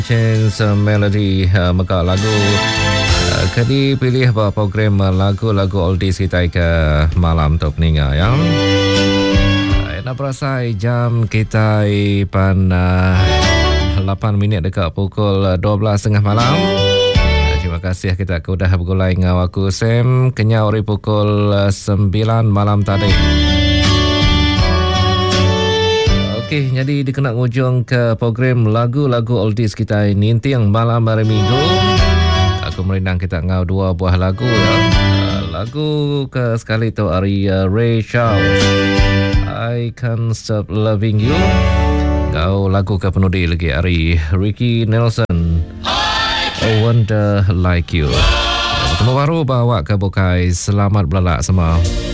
Chance Melody maka lagu kadi pilih program lagu-lagu oldies kita ke malam tu peninga ya. Nak berasai jam kita pan 8 minit dekat pukul 12.30 malam. Terima kasih kita sudah bergulai dengan aku Sam kenyau dari pukul 9 malam tadi. Okey, jadi dikena ujung ke program lagu-lagu oldies kita ini yang malam hari Minggu. Aku merindang kita ngau dua buah lagu ya. Lagu ke sekali tu dari Ray Charles, I Can't Stop Loving You. Ngau lagu ke penudi lagi dari Ricky Nelson, I Wonder Like You. Bertemu baru bawa ke Bukai. Selamat belalak semua.